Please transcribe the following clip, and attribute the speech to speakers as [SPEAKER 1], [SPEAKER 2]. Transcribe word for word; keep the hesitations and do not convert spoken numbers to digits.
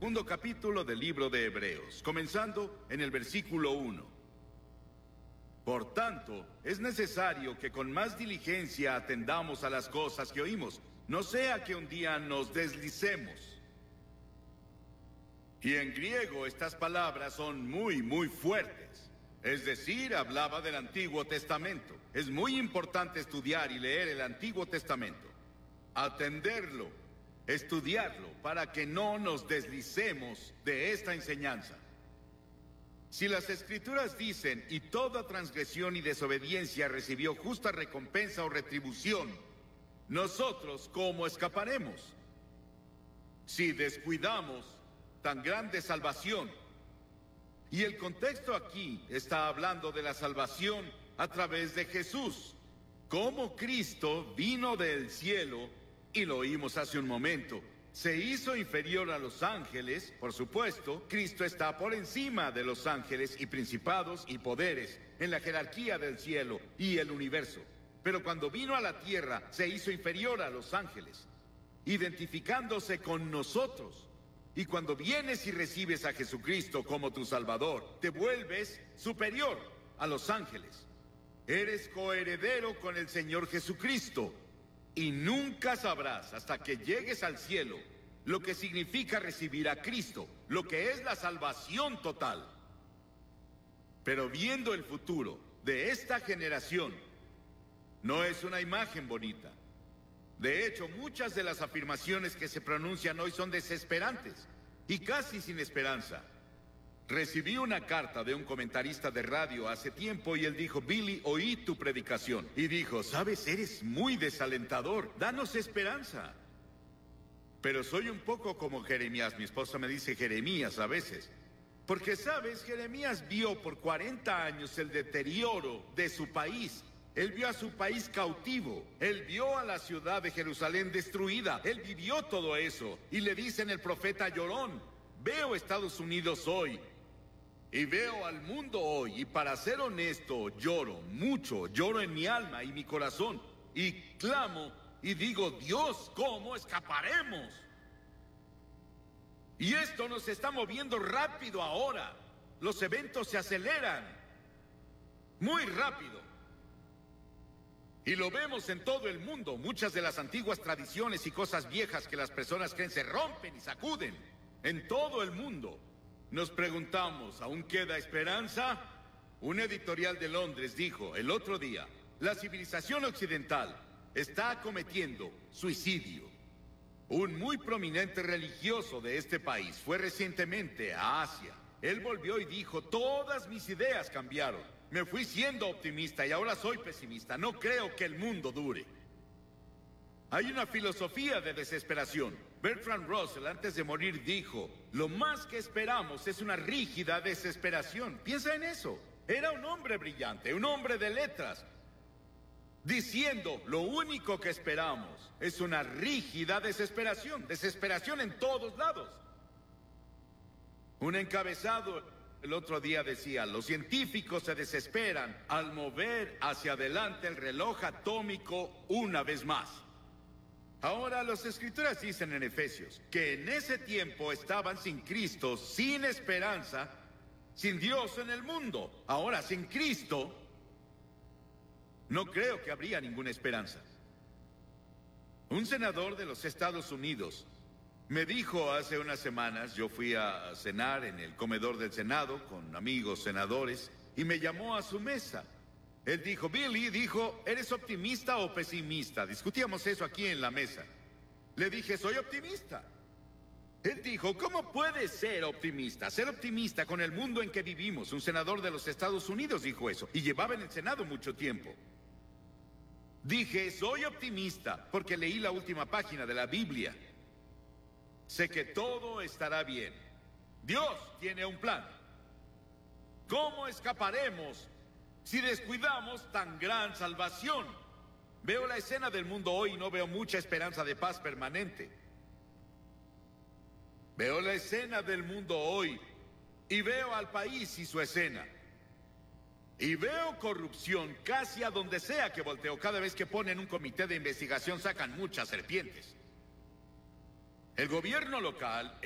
[SPEAKER 1] segundo capítulo del libro de Hebreos, comenzando en el versículo uno. Por tanto, es necesario que con más diligencia atendamos a las cosas que oímos, no sea que un día nos deslicemos. Y en griego estas palabras son muy, muy fuertes. Es decir, hablaba del Antiguo Testamento. Es muy importante estudiar y leer el Antiguo Testamento. Atenderlo, estudiarlo, para que no nos deslicemos de esta enseñanza. Si las Escrituras dicen, y toda transgresión y desobediencia recibió justa recompensa o retribución, nosotros, ¿cómo escaparemos? Si descuidamos tan grande salvación. Y el contexto aquí está hablando de la salvación a través de Jesús. Cómo Cristo vino del cielo, y lo oímos hace un momento, se hizo inferior a los ángeles. Por supuesto, Cristo está por encima de los ángeles y principados y poderes en la jerarquía del cielo y el universo. Pero cuando vino a la tierra, se hizo inferior a los ángeles, identificándose con nosotros. Y cuando vienes y recibes a Jesucristo como tu Salvador, te vuelves superior a los ángeles. Eres coheredero con el Señor Jesucristo. Y nunca sabrás hasta que llegues al cielo lo que significa recibir a Cristo, lo que es la salvación total. Pero viendo el futuro de esta generación, no es una imagen bonita. De hecho, muchas de las afirmaciones que se pronuncian hoy son desesperantes y casi sin esperanza. Recibí una carta de un comentarista de radio hace tiempo y él dijo: Billy, oí tu predicación. Y dijo: sabes, eres muy desalentador, danos esperanza. Pero soy un poco como Jeremías, mi esposa me dice Jeremías a veces. Porque sabes, Jeremías vio por cuarenta años el deterioro de su país. Él vio a su país cautivo. Él vio a la ciudad de Jerusalén destruida. Él vivió todo eso. Y le dicen el profeta llorón: veo Estados Unidos hoy. Y veo al mundo hoy. Y para ser honesto, lloro mucho. Lloro en mi alma y mi corazón. Y clamo y digo: Dios, ¿cómo escaparemos? Y esto nos está moviendo rápido ahora. Los eventos se aceleran. Muy rápido. Y lo vemos en todo el mundo. Muchas de las antiguas tradiciones y cosas viejas que las personas creen se rompen y sacuden. En todo el mundo. Nos preguntamos, ¿aún queda esperanza? Un editorial de Londres dijo el otro día: la civilización occidental está cometiendo suicidio. Un muy prominente religioso de este país fue recientemente a Asia. Él volvió y dijo: todas mis ideas cambiaron. Me fui siendo optimista y ahora soy pesimista. No creo que el mundo dure. Hay una filosofía de desesperación. Bertrand Russell, antes de morir, dijo: lo más que esperamos es una rígida desesperación. Piensa en eso. Era un hombre brillante, un hombre de letras, diciendo: lo único que esperamos es una rígida desesperación. Desesperación en todos lados. Un encabezado el otro día decía: los científicos se desesperan al mover hacia adelante el reloj atómico una vez más. Ahora, las Escrituras dicen en Efesios que en ese tiempo estaban sin Cristo, sin esperanza, sin Dios en el mundo. Ahora, sin Cristo, no creo que habría ninguna esperanza. Un senador de los Estados Unidos me dijo hace unas semanas, yo fui a cenar en el comedor del Senado con amigos senadores, y me llamó a su mesa. Él dijo: Billy, dijo, ¿eres optimista o pesimista? Discutíamos eso aquí en la mesa. Le dije: soy optimista. Él dijo: ¿cómo puedes ser optimista? Ser optimista con el mundo en que vivimos. Un senador de los Estados Unidos dijo eso, y llevaba en el Senado mucho tiempo. Dije: soy optimista porque leí la última página de la Biblia. Sé que todo estará bien. Dios tiene un plan. ¿Cómo escaparemos si descuidamos tan gran salvación? Veo la escena del mundo hoy y no veo mucha esperanza de paz permanente. Veo la escena del mundo hoy y veo al país y su escena. Y veo corrupción casi a donde sea que volteo. Cada vez que ponen un comité de investigación sacan muchas serpientes. El gobierno local